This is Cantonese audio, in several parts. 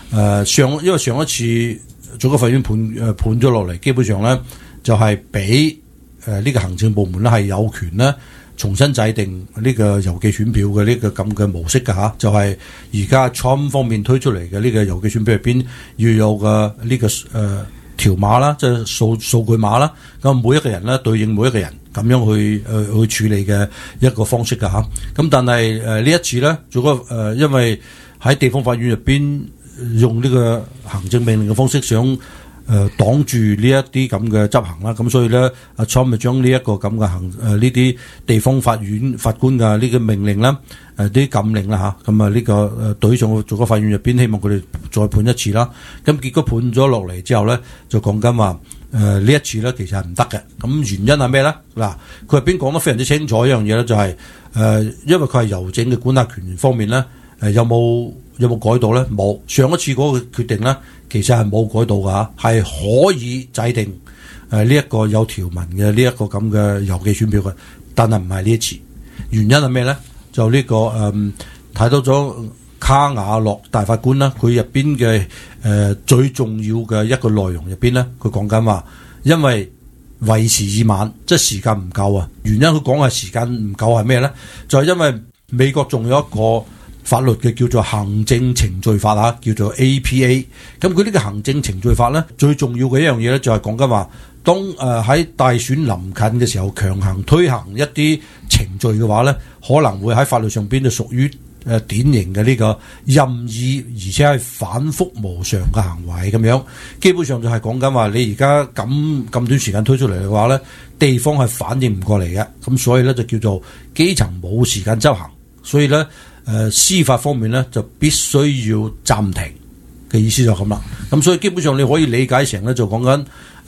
因為上一次最高法院判咗落嚟，基本上咧就係俾呢個行政部門咧係有權咧重新制定呢個郵寄選票嘅呢個咁嘅模式㗎嚇，就係而家 Trump 方面推出嚟嘅呢個郵寄選票入邊要有嘅呢個條碼啦，即係數據碼啦，咁每一個人咧對應每一個人咁樣去處理嘅一個方式㗎嚇。咁但係呢一次咧，因為喺地方法院入邊用呢個行政命令嘅方式想擋住呢一啲咁嘅執行啦，咁所以咧，阿 Trump 咪將呢一個咁嘅呢啲地方法院法官嘅呢個命令啦，啲禁令啦嚇，咁呢個對上最高法院入邊，希望佢哋再判一次啦。咁結果判咗落嚟之後咧，就講緊話呢一次咧其實係唔得嘅。咁原因係咩咧？嗱，佢入邊講得非常之清楚一樣嘢咧，就係因為佢係郵政嘅管轄權方面咧，有冇改到咧？冇。上一次嗰個決定咧，其實係冇改到㗎，係可以制定呢一個有條文嘅呢一個咁嘅郵寄選票嘅，但係唔係呢一次。原因係咩咧？就呢個睇到咗卡瓦諾大法官啦，佢入邊嘅最重要嘅一個內容入邊咧，佢講緊話，因為為時已晚，即係時間唔夠啊。原因佢講係時間唔夠係咩咧？就係因為美國仲有一個法律嘅叫做行政程序法啊，叫做 APA。咁佢呢個行政程序法咧，最重要嘅一樣嘢咧，就係講緊話，當喺大選臨近嘅時候，強行推行一啲程序嘅話咧，可能會喺法律上邊就屬於典型嘅呢個任意而且係反覆無常嘅行為咁樣。基本上就係講緊話，你而家咁短時間推出嚟嘅話咧，地方係反應唔過嚟嘅，咁所以咧就叫做基層冇時間執行，所以咧司法方面咧就必須要暫停嘅意思就咁啦。咁所以基本上你可以理解成咧就講緊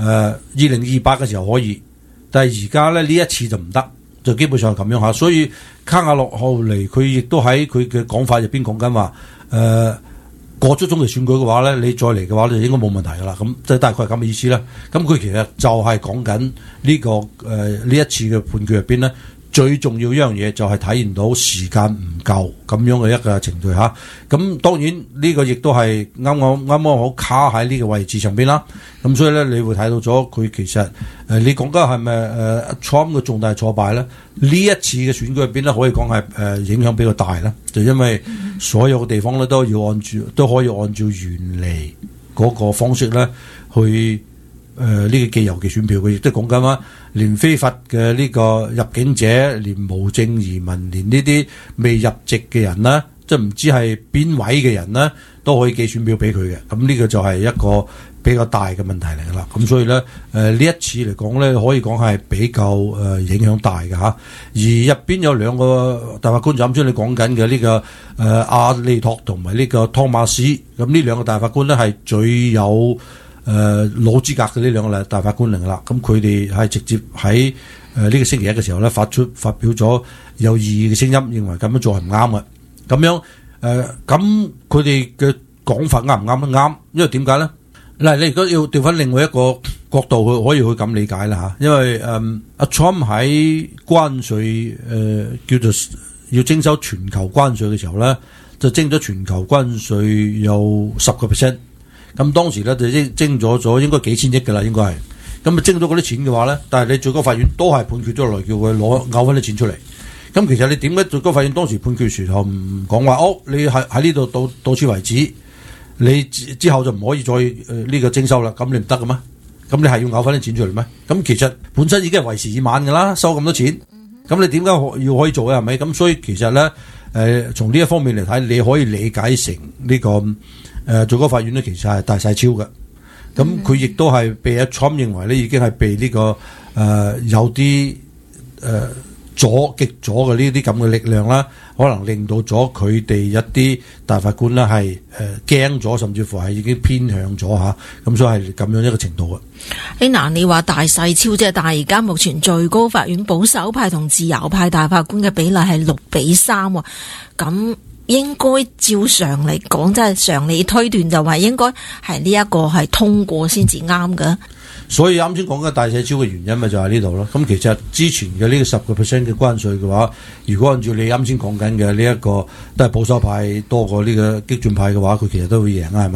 2028嘅時候可以，但係而家咧呢一次就唔得，就基本上係咁樣嚇。所以卡瓦諾後嚟佢亦都喺佢嘅講法入邊講緊話，過咗中期選舉嘅話咧，你再嚟嘅話咧就應該冇問題噶啦。咁即係大概係咁嘅意思啦。咁佢其實就係講緊呢個呢一次嘅判決入邊咧，最重要一樣嘢就係體現到時間唔夠咁樣嘅一個程序嚇。咁當然呢個亦都係啱啱好卡喺呢個位置上邊啦。咁所以咧，你會睇到咗佢其實你講緊係咪Trump 嘅重大挫敗咧？呢一次嘅選舉入邊咧，可以講係影響比較大啦。就因為所有嘅地方咧都可以按照原嚟嗰個方式咧去呢個寄郵寄選票嘅，亦都講緊話，連非法嘅呢個入境者，連無證移民，連呢啲未入籍嘅人啦，即係唔知係邊位嘅人啦，都可以寄選票俾佢嘅。咁呢個就係一個比較大嘅問題嚟㗎啦。咁所以咧，呢一次嚟講咧，可以講係比較影響大嘅嚇。而入邊有兩個大法官，就啱先你講緊嘅呢個阿利托同埋呢個湯馬斯。咁呢兩個大法官咧係最有老資格嘅呢兩個大法官嚟㗎啦。咁佢哋係直接喺呢個星期一嘅時候咧發表咗有異議嘅聲音，認為咁樣做係唔啱嘅。咁樣咁佢哋嘅講法啱唔啱？啱，因為點解咧？嗱，你如果要調翻另外一個角度去，可以去咁理解啦嚇。因為阿 Trump 喺關稅叫做要徵收全球關稅嘅時候咧，就徵咗全球關稅有10%。咁當時咧就徵咗應該幾千億㗎啦，應該係。咁啊徵咗嗰啲錢嘅話咧，但係你最高法院都係判決咗落嚟，叫佢嘔翻啲錢出嚟。咁其實你點解最高法院當時判決時候唔講話你喺呢度到此為止，你之後就唔可以再呢個徵收啦？咁你唔得嘅咩？咁你係要嘔翻啲錢出嚟咩？咁其實本身已經係為時已晚㗎啦，收咁多錢，咁你點解要可以做嘅係咪？咁所以其實咧從呢一方面嚟睇，你可以理解成呢個最高法院咧其實係大細超嘅。咁佢亦都係被阿 Trump 認為咧已經係被呢個有啲極左嘅呢啲咁嘅力量啦，可能令到咗佢哋一啲大法官咧係驚咗，甚至乎係已經偏向咗嚇，咁所以係咁樣一個程度嘅。 嗱，你話大細超啫，但係而家目前最高法院保守派同自由派大法官嘅比例係6-3喎，咁應該照常嚟講，即係常理推斷就話應該係呢一個係通過先至啱嘅。 所以啱先講嘅大細超嘅原因咪就係呢度咯。咁其實之前嘅呢個10%嘅關稅嘅話，如果按照你啱先講緊嘅呢一個都係保守派多過呢個激進派嘅話，佢其實都會贏啊，係咪？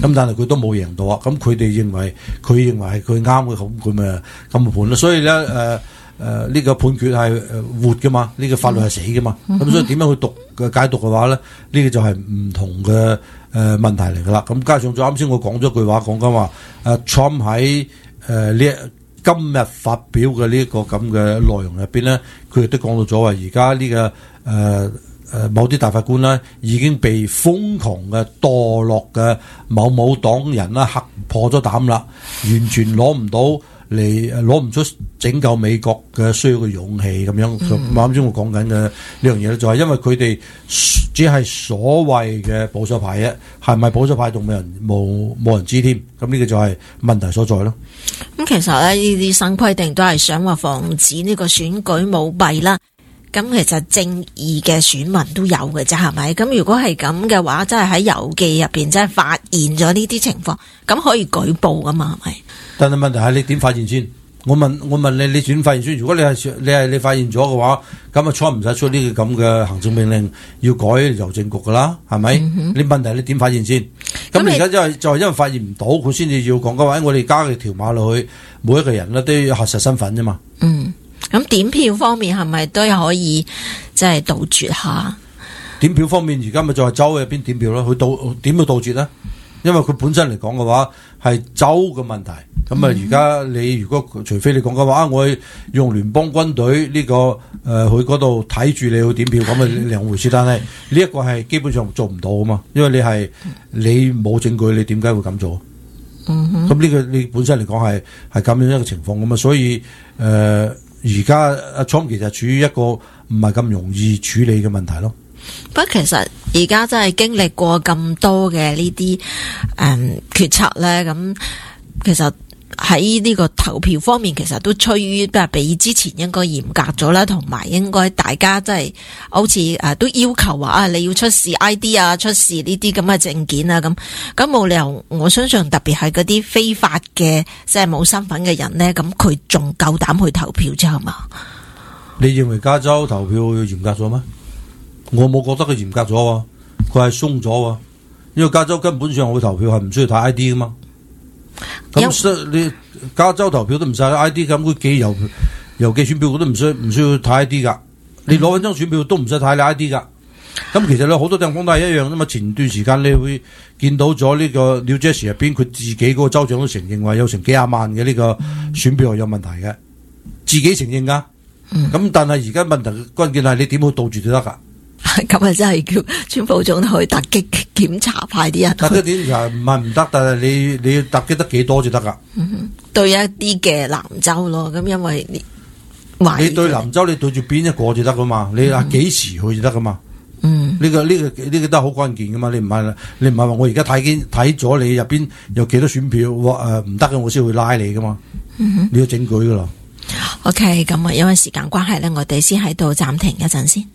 但係佢都冇贏到啊。咁佢認為係佢啱嘅，咁佢咪咁判咯。所以咧呢個判決係活嘅嘛，呢個法律係死嘅嘛。咁所以點樣去解讀嘅話咧，呢個就係唔同嘅問題嚟噶啦。咁加上咗啱先我講咗句話，講緊話Trump 喺今日發表嘅呢個咁嘅內容入邊咧，佢亦都講到咗話，而家呢個某啲大法官咧已經被瘋狂嘅墮落嘅某黨人啦嚇破咗膽啦，完全攞唔出拯救美國嘅需要嘅勇氣咁樣。啱先我講緊嘅呢樣嘢咧，就係因為佢哋只係所謂嘅保守派啫，係咪保守派仲冇人知添？咁呢個就係問題所在咯。 咁其實咧呢啲新規定都係想話防止呢個選舉舞弊啦。咁其實正義嘅選民都有嘅啫，係咪？咁如果係咁嘅話，真係喺郵寄入邊真係發現咗呢啲情況，咁可以舉報噶嘛？係咪？但係問題係你點發現先？我問你點發現先？如果你發現咗嘅話，咁啊初唔使出呢個咁嘅行政命令，要改郵政局噶啦，係咪？你問題你點發現先？咁而家就係因為發現唔到，佢先至要講嘅話，我哋加嘅條碼落去，每一個人咧都要核實身份啫嘛。 咁點票方面係咪都可以即係杜絕下？ 點票方面而家咪就係州入邊點票咯，佢點去杜絕咧？因為佢本身嚟講嘅話係州嘅問題，咁啊而家你如果除非你講嘅話，我用聯邦軍隊呢個去嗰度睇住你去點票，咁啊兩回事。但係呢一個係基本上做唔到啊嘛，因為你冇證據，你點解會咁做？咁呢個你本身嚟講係咁樣一個情況咁啊，所以而家阿 Trump 其實處於一個唔係咁容易處理嘅問題咯。 不過其實而家真係經歷過咁多嘅呢啲決策咧，咁其實喺呢個投票方面，其實都趨於比之前應該嚴格咗啦，同埋應該大家真係好似都要求話你要出示 ID 啊，出示呢啲咁嘅證件啊，咁冇理由，我相信特別係嗰啲非法嘅即係冇身份嘅人咧，咁佢仲夠膽去投票啫，係嘛？ 你認為加州投票嚴格咗咩？我冇覺得佢嚴格咗喎，佢係鬆咗喎，因為加州根本上去投票係唔需要睇 ID 噶嘛。咁你加州投票都唔使 ID， 咁佢寄郵寄選票佢都唔需要睇 ID 噶。你攞緊張選票都唔使睇你 ID 噶。咁其實咧好多地方都係一樣啫嘛。前段時間你會見到咗呢個 New Jersey 入邊，佢自己嗰個州長都承認話有成幾廿萬嘅呢個選票係有問題嘅，自己承認噶。咁但係而家問題關鍵係你點去杜絕就得噶。 咁啊，真係叫川普總統去突擊檢查派啲人。突擊檢查唔係唔得，但係你要突擊得幾多就得噶。 對一啲嘅南州咯，咁因為你對南州，你對住邊一個就得噶嘛？你幾時去就得噶嘛？呢個都係好關鍵噶嘛？你唔係話我而家睇咗你入邊有幾多選票唔得嘅，我先會拉你噶嘛？你要證據噶啦。 OK， 咁啊，因為時間關係咧，我哋先喺度暫停一陣先。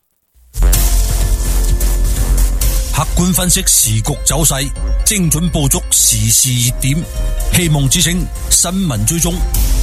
客觀分析時局走勢，精準捕捉時事熱點，希望之聲新聞追蹤。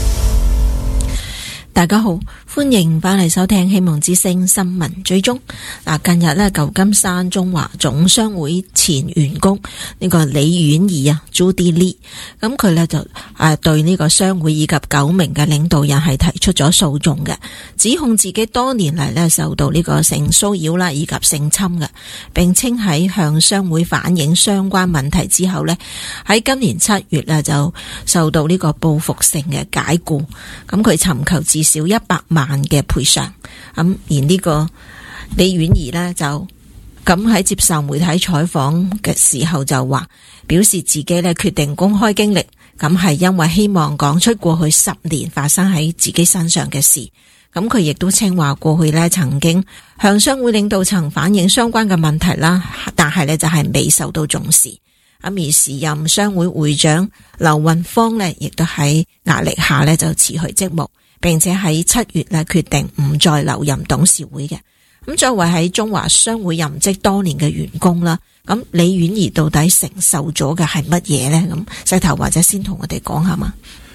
大家好，歡迎翻嚟收聽希望之聲新聞追蹤。近日咧，舊金山中華總商會前員工呢個李婉儀Judy Lee， 咁佢咧就對呢個商會以及9名嘅領導人係提出咗訴訟嘅，指控自己多年嚟咧受到呢個性騷擾啦以及性侵嘅，並稱喺向商會反映相關問題之後咧，喺今年7月咧就受到呢個報復性嘅解僱，咁佢尋求至少100萬嘅賠償。咁而呢個李婉儀呢，就咁喺接受媒體採訪嘅時候就話，表示自己呢決定公開經歷，咁係因為希望講出過去10年發生喺自己身上嘅事。咁佢亦都稱話過去呢曾經向商會領導層反映相關嘅問題啦，但係呢就係未受到重視。咁而時任商會會長劉運芳呢，亦都喺壓力下呢就辭去職務，並且喺7月咧決定唔再留任董事會嘅。咁作為喺中華商會任職多年嘅員工啦，咁李婉儀到底承受咗嘅係乜嘢呢？咁細頭或者先同我哋講下嘛。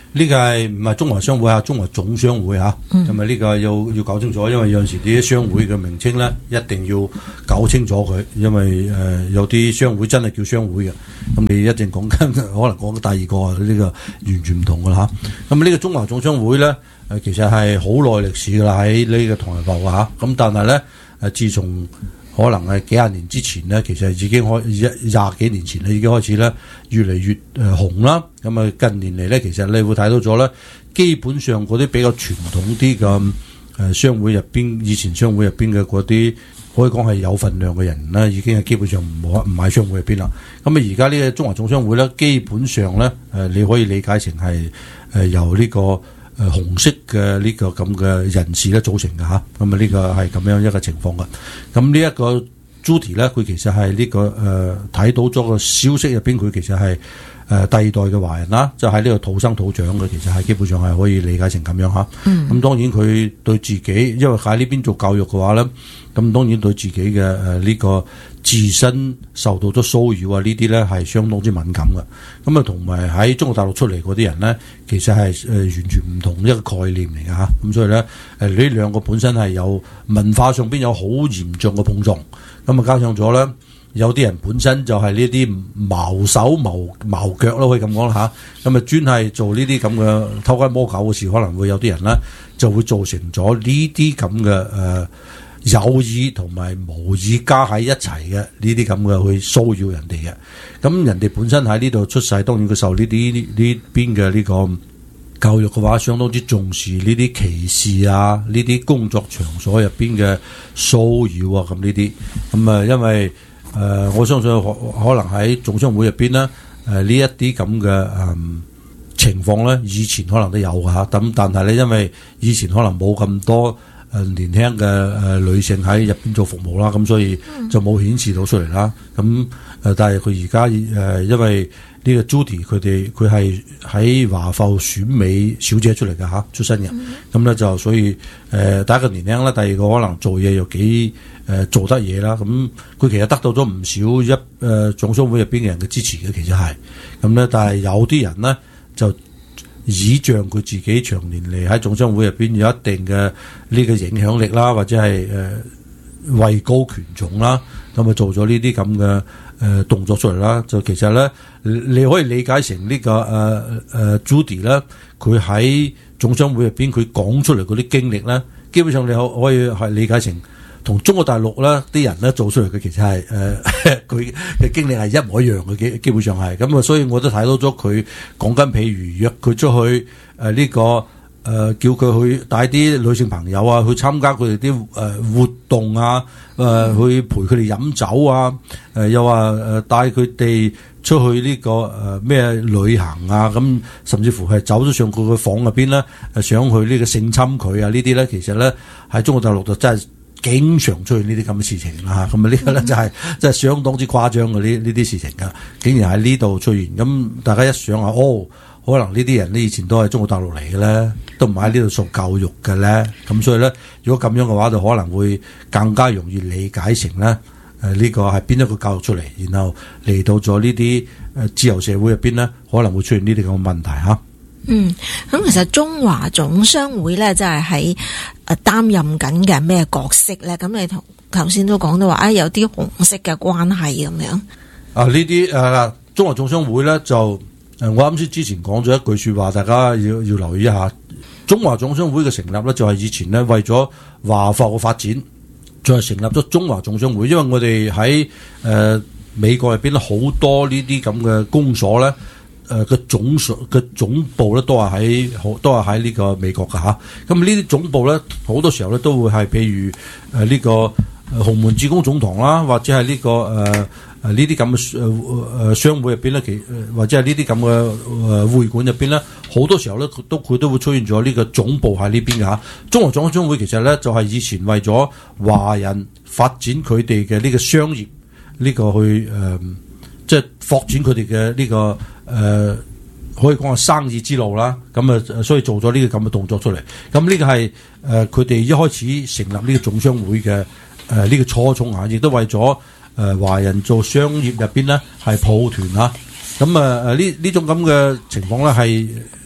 呢個係唔係中華商會啊？中華總商會嚇，咁啊呢個要搞清楚，因為有陣時啲商會嘅名稱咧一定要搞清楚佢，因為有啲商會真係叫商會嘅，咁你一陣講緊可能講第二個啊，呢個完全唔同噶啦嚇。咁呢個中華總商會咧其實係好耐歷史噶啦，喺呢個唐人埠嚇，咁但係咧自從可能係幾廿年之前咧，其實已經廿幾年前咧已經開始咧越嚟越紅啦。咁啊近年嚟咧，其實你會睇到咗咧，基本上嗰啲比較傳統啲嘅商會入邊，以前商會入邊嘅嗰啲可以講係有份量嘅人咧，已經係基本上唔喺商會入邊啦。咁啊而家呢個中華總商會咧，基本上咧你可以理解成係由呢個紅色嘅呢個咁嘅人士咧組成嘅嚇，咁啊呢個係咁樣一個情況嘅。咁呢一個 Judy 咧，佢其實係呢個睇到咗個消息入邊，佢其實係第二代嘅華人啦，就喺呢個土生土長嘅，其實係基本上係可以理解成咁樣嚇。咁當然佢對自己，因為喺呢邊做教育嘅話咧，咁當然對自己嘅呢個自身受到咗騷擾啊，呢啲咧係相當之敏感嘅。咁啊，同埋喺中國大陸出嚟嗰啲人咧，其實係完全唔同一個概念嚟嘅嚇。咁所以咧呢兩個本身係有文化上邊有好嚴重嘅碰撞。咁啊，加上咗咧，有啲人本身就係呢啲毛手毛腳咯，可以咁講啦嚇。咁啊，專係做呢啲咁嘅偷雞摸狗嘅事，可能會有啲人咧就會造成咗呢啲咁嘅有意同埋無意加喺一齊嘅呢啲咁嘅去騷擾人哋嘅。咁人哋本身喺呢度出世，當然佢受呢邊嘅呢個教育嘅話，相當之重視呢啲歧視啊，呢啲工作場所入邊嘅騷擾啊，咁呢啲咁啊，因為我相信可能喺總商會入邊咧，呢一啲咁嘅情況咧，以前可能都有㗎嚇。咁但係咧，因為以前可能冇咁多年輕嘅女性喺入邊做服務啦，咁所以就冇顯示到出嚟啦。咁但係佢而家因為呢個 Judy 佢係喺華埠選美小姐出嚟嘅嚇，出身嘅。咁咧就所以第一個年輕啦，第二個可能做嘢又幾做得嘢啦。咁佢其實得到咗唔少總商會入邊嘅人嘅支持嘅，其實係咁咧。但係有啲人咧就倚仗佢自己長年嚟喺總商會入邊有一定嘅呢個影響力啦，或者係位高權重啦，咁啊做咗呢啲咁嘅動作出嚟啦。就其實咧，你可以理解成呢個Judy 咧，佢喺總商會入邊佢講出嚟嗰啲經歷咧，基本上你可以係理解成同中國大陸咧啲人咧做出嚟嘅，其實係佢嘅經歷係一模一樣嘅，基本上係咁啊。所以我都睇到咗佢講緊，譬如約佢出去呢個叫佢去帶啲女性朋友啊去參加佢哋啲活動啊，去陪佢哋飲酒啊，又話帶佢哋出去呢個咩旅行啊，咁甚至乎係走咗上佢個房入邊咧，想去呢個性侵佢啊，呢啲咧其實咧喺中國大陸就真係經常出現呢啲咁嘅事情啦嚇。咁啊呢個咧就係真係相當之誇張嘅呢啲事情噶，竟然喺呢度出現。咁大家一想下，可能呢啲人呢以前都係中國大陸嚟嘅咧，都唔喺呢度受教育嘅咧。咁所以咧，如果咁樣嘅話，就可能會更加容易理解成咧呢個係邊一個教育出嚟，然後嚟到咗呢啲自由社會入邊咧，可能會出現呢啲咁嘅問題嚇。 咁其實中華總商會咧，即係喺擔任緊嘅咩角色咧？咁你頭先都講到話有啲紅色嘅關係咁樣。 呢啲中華總商會咧就我啱先之前講咗一句説話，大家要留意一下。中華總商會嘅成立咧，就係以前咧為咗華埠嘅發展，再成立咗中華總商會。因為我哋喺美國入邊好多呢啲咁嘅公所咧。嘅總部咧都係喺呢個美國㗎嚇。咁呢啲總部咧好多時候咧都會係譬如呢個洪門志工總堂啦，或者係呢個呢啲咁嘅商會入邊咧，或者係呢啲咁嘅會館入邊咧，好多時候咧佢都會出現咗呢個總部喺呢邊㗎嚇。中華總商會其實咧就係以前為咗華人發展佢哋嘅呢個商業呢個去即係發展佢哋嘅呢個可以講係生意之路啦。咁啊，所以做咗呢個咁嘅動作出嚟。咁呢個係佢哋一開始成立呢個總商會嘅呢個初衷啊，亦都為咗華人做商業入邊咧係抱團啊。咁呢種咁嘅情況咧係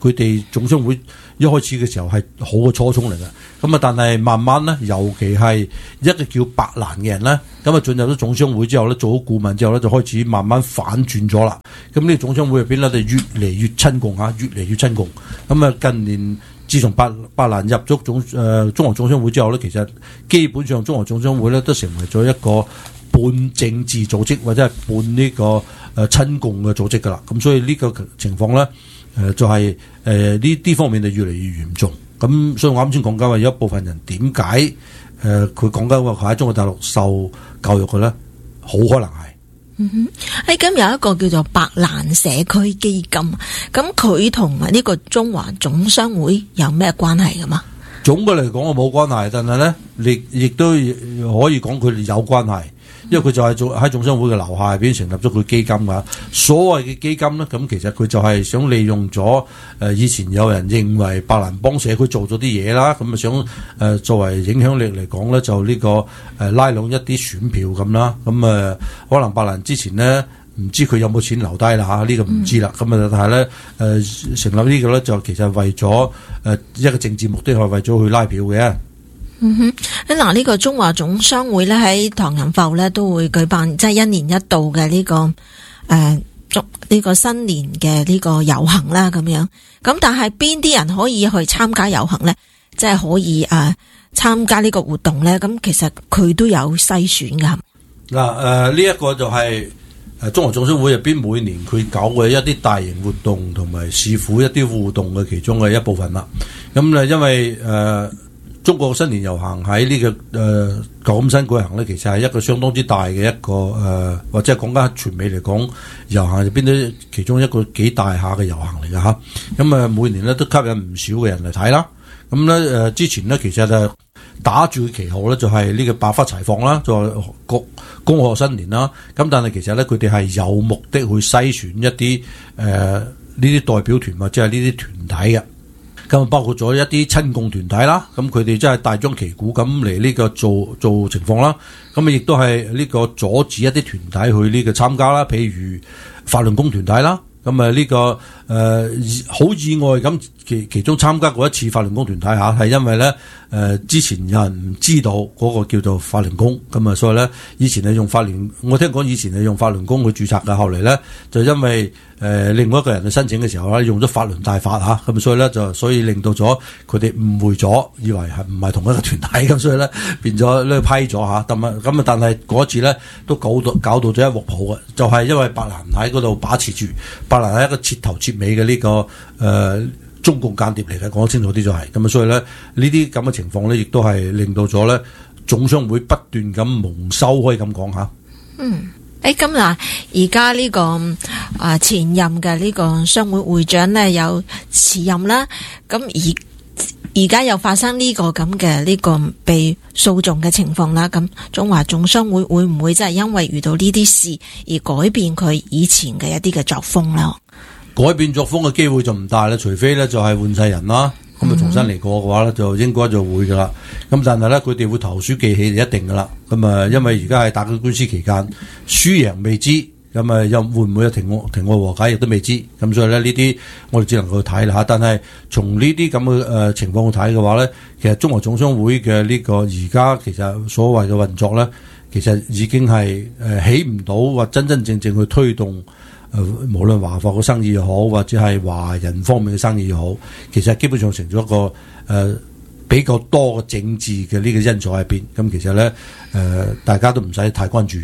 佢哋總商會一開始嘅時候係好嘅初衷嚟嘅。咁啊，但係慢慢咧，尤其係一個叫白蘭嘅人咧，咁啊進入咗總商會之後咧，做咗顧問之後咧，就開始慢慢反轉咗啦。咁呢個總商會入邊咧，就越嚟越親共嚇，越嚟越親共。咁啊，近年自從白蘭入咗中華總商會之後咧，其實基本上中華總商會咧都成為咗一個半政治組織或者係半呢個親共嘅組織噶啦。咁所以呢個情況咧，就係呢啲方面就越嚟越嚴重。咁所以我啱先講緊話有一部分人點解佢講緊話佢喺中國大陸受教育嘅咧，好可能係。 今日有一個叫做白蘭社區基金，咁佢同埋呢個中華總商會有咩關係噶嘛？ 總嘅嚟講我冇關係，但係咧亦都可以講佢哋有關係。因為佢就係喺總商會嘅樓下入邊成立咗佢基金㗎。所謂嘅基金咧，咁其實佢就係想利用咗以前有人認為白蘭幫社區做咗啲嘢啦，咁啊想作為影響力嚟講咧，就呢個拉攏一啲選票咁啦。咁可能白蘭之前咧唔知佢有冇錢留低啦嚇，呢個唔知啦。咁但係咧成立呢個咧就其實為咗一個政治目的，係為咗去拉票嘅。 嗱，呢個中華總商會咧喺唐人埠咧都會舉辦即係一年一度嘅呢個呢個新年嘅呢個遊行啦咁樣。咁但係邊啲人可以去參加遊行咧？即係可以參加呢個活動咧？咁其實佢都有篩選噶。 嗱呢一個就係中華總商會入邊每年佢搞嘅一啲大型活動同埋市府一啲互動嘅其中嘅一部分啦。咁咧因為中國新年遊行喺呢個舊金山舉行咧，其實係一個相當之大嘅一個或者係講緊全美嚟講遊行入邊都其中一個幾大下嘅遊行嚟㗎嚇。咁每年咧都吸引唔少嘅人嚟睇啦。咁咧之前咧其實就打住旗號咧就係呢個百花齊放啦，就係恭賀新年啦。咁但係其實咧佢哋係有目的去篩選一啲呢啲代表團或者係呢啲團體嘅。咁包括咗一啲親共團體啦，咁佢哋真係大張旗鼓咁嚟呢個做情況啦，咁亦都係呢個阻止一啲團體去呢個參加啦，譬如法輪功團體啦，咁呢個好意外咁其中參加過一次法輪功團體嚇，係因為咧之前有人唔知道嗰個叫做法輪功，咁所以咧以前係用法輪，我聽講以前係用法輪功去註冊嘅，後嚟咧就因為另外一個人去申請嘅時候咧用咗法輪大法嚇，咁所以令到咗佢哋誤會咗，以為係唔係同一個團體，咁所以咧變咗呢批咗嚇，但係嗰一次咧都搞到咗一鑊泡嘅，就係因為白蘭喺嗰度把持住，白蘭係一個徹頭徹尾嘅呢個中共間諜嚟嘅，講得清楚啲就係咁所以咧呢啲咁嘅情況咧，亦都係令到咗咧總商會不斷咁蒙羞，可以咁講嚇。 咁嗱，而家呢個前任嘅呢個商會會長咧有辭任啦，咁而家又發生呢個咁嘅呢個被訴訟嘅情況啦，咁中華總商會會唔會真係因為遇到呢啲事而改變佢以前嘅一啲嘅作風咧？ 改變作風嘅機會就唔大啦，除非咧就係換世人啦，咁重新嚟過嘅話咧，就應該就會噶啦。咁但係咧，佢哋會投鼠忌器就一定噶啦。咁因為而家係打緊官司期間，輸贏未知，咁又會唔會有庭外和解亦都未知。咁所以咧呢啲我哋只能夠睇啦嚇。但係從呢啲咁嘅情況去睇嘅話咧，其實中華總商會嘅呢個而家其實所謂嘅運作咧，其實已經係起唔到或真真正正去推動。無論華埠嘅生意又好，或者係華人方面嘅生意又好，其實基本上成咗一個比較多嘅政治嘅呢個因素喺邊。咁其實咧大家都唔使太關注。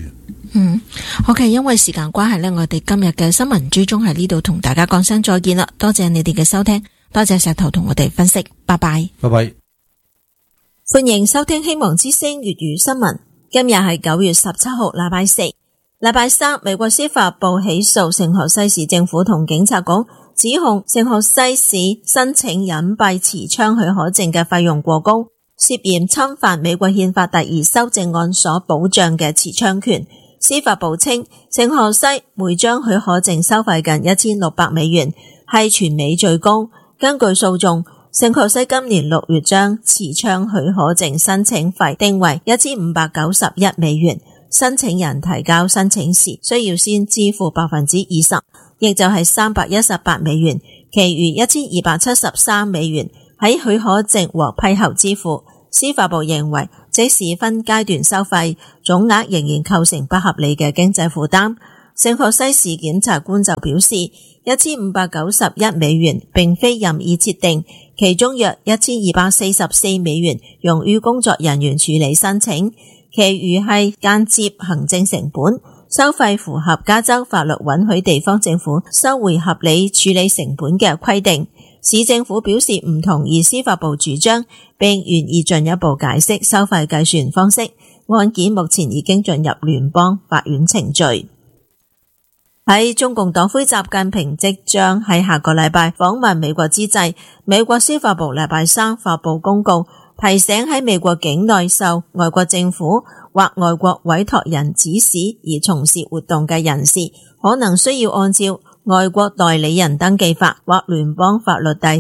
OK， 因為時間關係咧，我哋今日嘅新聞追蹤喺呢度同大家講聲再見啦。多謝你哋嘅收聽，多謝石頭同我哋分析，拜拜。 拜拜。 歡迎收聽希望之聲粵語新聞。今日係9月17號，禮拜四。禮拜三，美國司法部起訴聖荷西市政府同警察局，指控聖荷西市申請隱蔽持槍許可證嘅費用過高，涉嫌侵犯美國憲法第2修正案所保障嘅持槍權。司法部稱，聖荷西每張許可證收費近1600美元，係全美最高。根據訴訟，聖荷西今年6月將持槍許可證申請費定為1591美元。申請人提交申請時需要先支付 20%， 亦就係318美元， 其餘1273美元喺許可證獲批後支付。司法部認為，即使分階段收費，總額仍然構成不合理嘅經濟負擔。聖荷西市檢察官就表示，1591美元並非任意設定，其中約1244美元用於工作人員處理申請，其餘係間接行政成本。收費符合加州法律允許地方政府收回合理處理成本嘅規定。市政府表示唔同意司法部主張，並願意進一步解釋收費計算方式。案件目前已經進入聯邦法院程序。喺中共黨魁習近平即將喺下個禮拜訪問美國之際，美國司法部禮拜三發布公告，提醒喺美國境內受外國政府或外國委託人指使而從事活動嘅人士，可能需要按照外國代理人登記法或聯邦法律第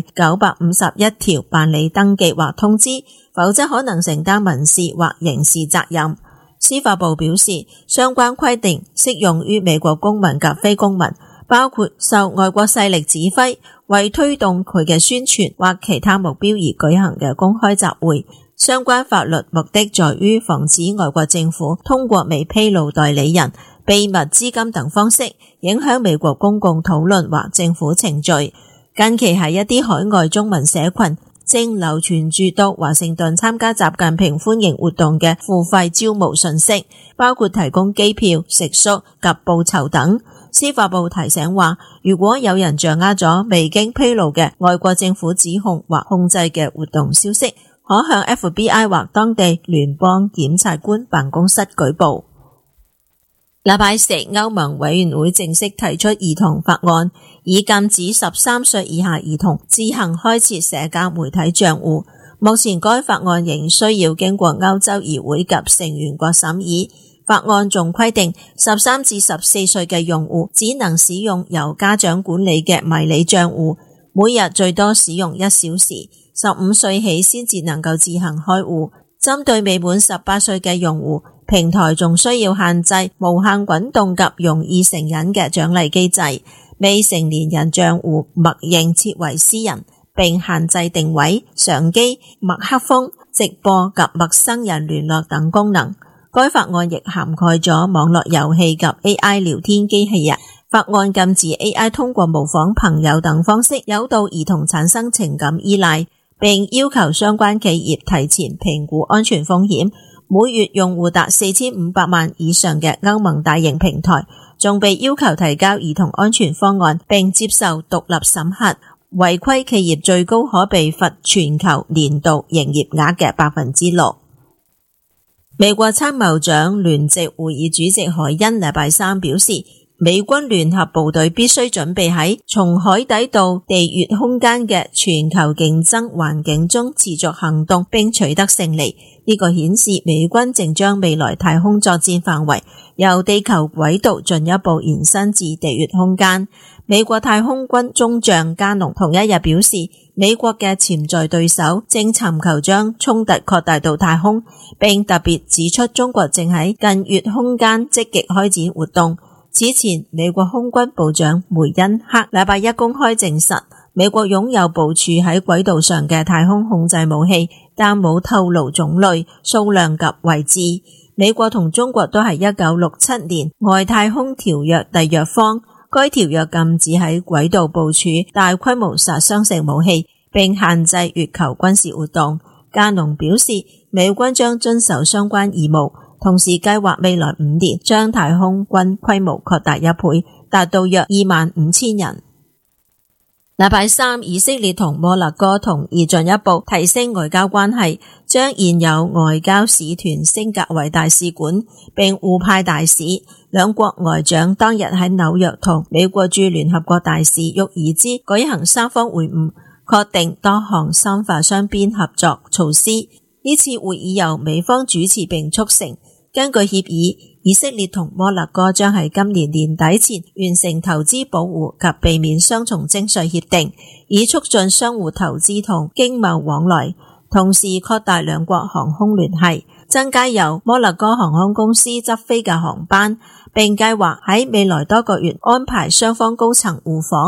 951條辦理登記或通知，否則可能承擔民事或刑事責任。司法部表示，相關規定適用於美國公民及非公民，包括受外國勢力指揮，為推動佢嘅宣傳或其他目標而舉行嘅公開集會。相關法律目的在於防止外國政府通過未披露代理人、秘密資金等方式影響美國公共討論或政府程序。近期喺一啲海外中文社群正流傳住到華盛頓參加習近平歡迎活動嘅付費招募信息，包括提供機票、食宿及報酬等。司法部提醒話，如果有人掌握咗未經披露嘅外國政府指控或控制嘅活動消息，可向 FBI 或當地聯邦檢察官辦公室舉報。禮拜四，歐盟委員會正式提出兒童法案，以禁止13歲以下兒童自行開設社交媒體賬戶。目前該法案仍需要經過歐洲議會及成員國審議。法案仲規定13至14歲嘅用戶只能使用由家長管理嘅迷你賬戶，每日最多使用1小時。15歲起先至能夠自行開戶。針對未滿18歲嘅用戶，平台仲需要限制無限滾動及容易成癮嘅獎勵機制。未成年人賬戶默認設為私人，並限制定位、相機、麥克風、直播及陌生人聯絡等功能。該法案亦涵蓋咗網絡遊戲及 AI 聊天機器人。法案禁止 AI 通過模仿朋友等方式誘導兒童產生情感依賴，並要求相關企業提前評估安全風險。每月用戶達4500萬以上嘅歐盟大型平台，仲被要求提交兒童安全方案並接受獨立審核。違規企業最高可被罰全球年度營業額嘅6%。美國參謀長聯席會議主席海恩禮拜三表示，美軍聯合部隊必須準備喺從海底到地月空間嘅全球競爭環境中持續行動並取得勝利。呢個顯示美軍正將未來太空作戰範圍由地球軌道進一步延伸至地月空間。美國太空軍中將加農同一日表示，美國嘅潛在對手正尋求將衝突擴大到太空，並特別指出中國正喺近月空間積極開展活動。此前，美國空軍部長梅恩克禮拜一公開證實，美國擁有部署喺軌道上嘅太空控制武器，但冇透露種類、數量及位置。美國同中國都係1967年外太空條約締約方，該條約禁止喺軌道部署大規模殺傷性武器，並限制月球軍事活動。加農表示，美軍將遵守相關義務，同時計劃未來5年將太空軍規模擴大1倍，達到約25000人。禮拜三，以色列同摩洛哥同意進一步提升外交關係，將現有外交使團升格為大使館，並互派大使。兩國外長當日喺紐約同美國駐聯合國大使沃爾茲舉行三方會晤，確定多項深化雙邊合作措施。呢次會議由美方主持並促成。根據協議，以色列同摩洛哥將喺今年年底前完成投資保護及避免雙重徵稅協定，以促進相互投資同經貿往來，同時擴大兩國航空聯繫，增加由摩洛哥航空公司執飛嘅航班，並計劃喺未來多個月安排雙方高層互訪。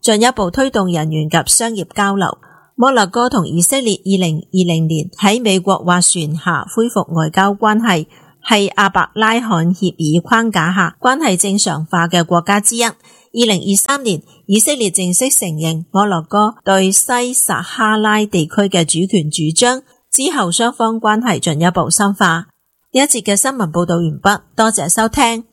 進一步推動人員及商業交流。摩洛哥同以色列2020年喺美國斡旋下恢復外交關係，係阿伯拉罕協議框架下關係正常化嘅國家之一。2023年，以色列正式承認摩洛哥對西撒哈拉地區嘅主權主張，之後雙方關係進一步深化。呢一節嘅新聞報道完畢，多謝收聽。